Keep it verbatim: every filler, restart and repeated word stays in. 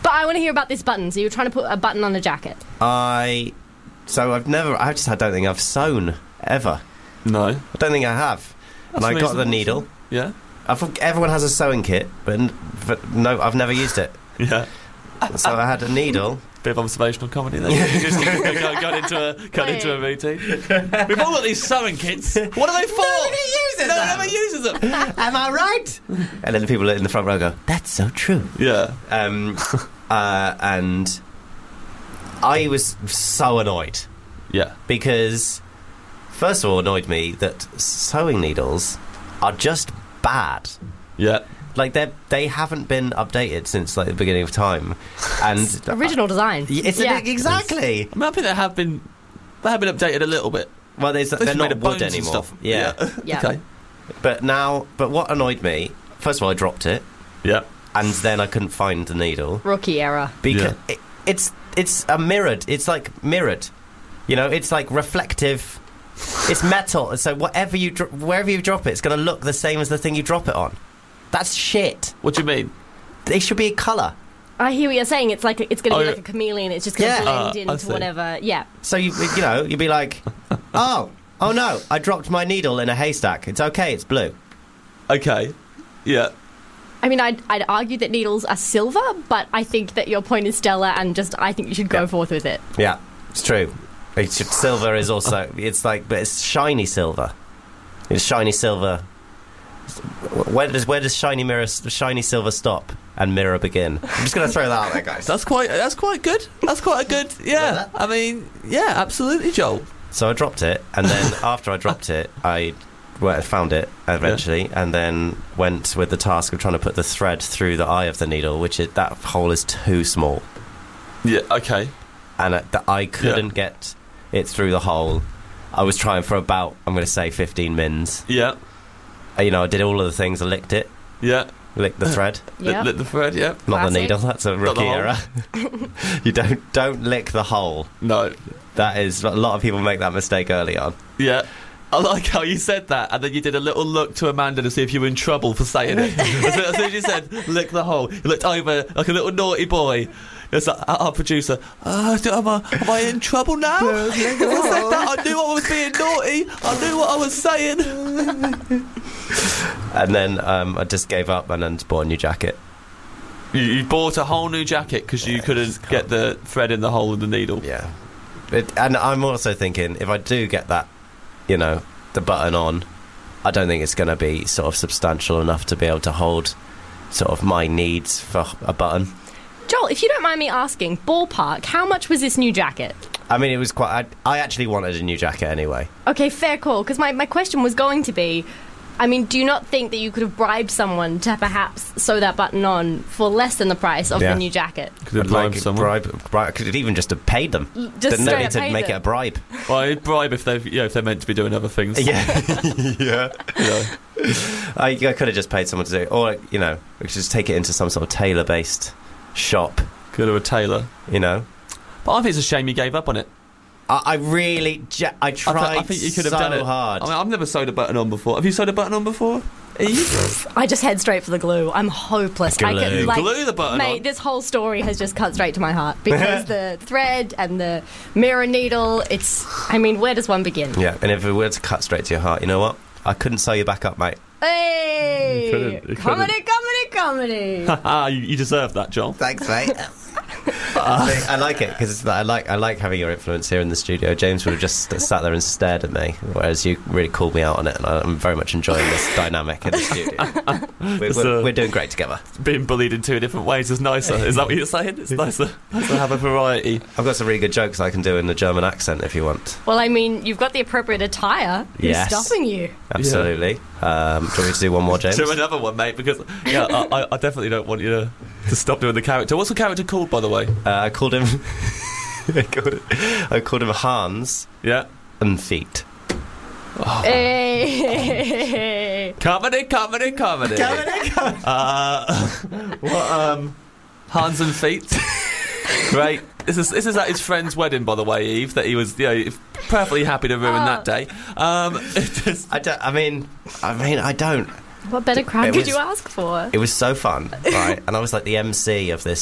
But I want to hear about this button. So you were trying to put a button on a jacket. I... So I've never... I just I don't think I've sewn, ever. No. I don't think I have. That's and I got the reasonable. needle. Yeah. I've, everyone has a sewing kit, but, n- but no, I've never used it. Yeah. So I had a needle. Bit of observational comedy there. You just got, got into a got Wait. into a routine. We've all got these sewing kits. What are they for? Nobody uses no them. one ever uses them. Am I right? And then the people in the front row go, that's so true. Yeah. Um, uh, and I was so annoyed. Yeah. Because, first of all, annoyed me that sewing needles are just bad. Yeah. Like, they they haven't been updated since, like, the beginning of time. And Original design. It's Yeah. exactly. I mean, I think they have been they have been updated a little bit. Well, there's, They've they're made not of wood bones and anymore. stuff. Yeah. Yeah. Okay. But now, but what annoyed me, first of all, I dropped it, Yeah. and then I couldn't find the needle. Rookie error. Because Yeah. it, it's it's a mirrored. It's like mirrored. You know, it's like reflective. It's metal, so whatever you dro- wherever you drop it, it's going to look the same as the thing you drop it on. That's shit. What do you mean? They should be a colour. I hear what you're saying. It's like it's going to Oh, be yeah. like a chameleon. It's just going to Yeah. blend Uh, I into see. whatever. Yeah. So you you know you'd be like, oh oh no, I dropped my needle in a haystack. It's okay. It's blue. Okay. Yeah. I mean, I'd, I'd argue that needles are silver, but I think that your point is stellar, and just I think you should go Yeah. forth with it. Yeah, it's true. It's, silver is also it's like, but it's shiny silver. It's shiny silver. Where does where does shiny mirror shiny silver stop and mirror begin? I'm just going to throw that out there, guys. That's quite that's quite good. That's quite a good. Yeah. I mean, yeah, absolutely, Joel. So I dropped it, and then after I dropped it, I well, I found it eventually, and then went with the task of trying to put the thread through the eye of the needle, which is, that hole is too small, Yeah. Okay. and uh, that I couldn't get it through the hole. I was trying for about, I'm going to say, fifteen mins. Yeah. Uh, You know, I did all of the things. I licked it, Yeah. licked the thread, Yeah. Lit, lit the thread. Yeah. not Classic. the needle. That's a rookie the hole. error. You don't don't lick the hole. No. That is a lot of people make that mistake early on. Yeah. I like how you said that, and then you did a little look to Amanda to see if you were in trouble for saying it. as, soon, as soon as you said, lick the hole, you looked over like a little naughty boy. It's like, our producer, uh, am, I, am I in trouble now? As I said that, I knew I was being naughty. I knew what I was saying. And then um, I just gave up and then just bought a new jacket. You, you bought a whole new jacket because you couldn't get the thread in the hole of the needle. Yeah. It, and I'm also thinking, if I do get that, you know, the button on, I don't think it's going to be sort of substantial enough to be able to hold sort of my needs for a button. Joel, if you don't mind me asking, ballpark, how much was this new jacket? I mean, it was quite... I, I actually wanted a new jacket anyway. Okay, fair call, because my, my question was going to be, I mean, do you not think that you could have bribed someone to perhaps sew that button on for less than the price of Yeah. the new jacket? Could have I'd bribed like someone. bribe, bribe, could have even just have paid them. Just Didn't straight need up to paid make them. it a bribe. Well, I'd bribe if they've, yeah, if they're meant to be doing other things. Yeah. yeah. You know. I, I could have just paid someone to do it. Or, you know, we could just take it into some sort of tailor-based shop, Could have a tailor. you know. But I think it's a shame you gave up on it. I, I really... Ja- I I, tried th- I think you could have so done it hard. I mean, I've never sewed a button on before. Have you sewed a button on before? Eve? I just head straight for the glue. I'm hopeless. I Glue. could, like, Glue the button mate, on. this whole story has just cut straight to my heart because the thread and the mirror needle, it's... I mean, where does one begin? Yeah, and if it were to cut straight to your heart, you know what? I couldn't sew you back up, mate. Hey! You couldn't- you couldn't. Comedy, comedy, comedy! Ah, you, you deserve that, Joel. Thanks, mate. I like it because I like I like having your influence here in the studio. James would have just st- sat there and stared at me, whereas you really called me out on it, and I- I'm very much enjoying this dynamic in the studio. We're, It's, we're, uh, we're doing great together. Being bullied in two different ways is nicer. Is that what you're saying? It's nicer, nicer to have a variety. I've got some really good jokes I can do in the German accent if you want. Well, I mean, you've got the appropriate attire. Who's Yes. stopping you? Absolutely. Um, do you want me to do one more, James? Do another one, mate, because yeah, I, I- I definitely don't want you to, to stop doing the character. What's the character called, by the way? Uh, I called him. I, called him I called him Hans Yeah. and Feet. Hey! Comedy, comedy, comedy. Uh, what, um, Hans and Feet. Great. This is this is at his friend's wedding, by the way, Eve. That he was, you know, perfectly happy to ruin Oh. that day. Um, it just, I don't. I mean, I mean, I don't. What better crowd It could was- you ask for? It was so fun, right? And I was like the M C of this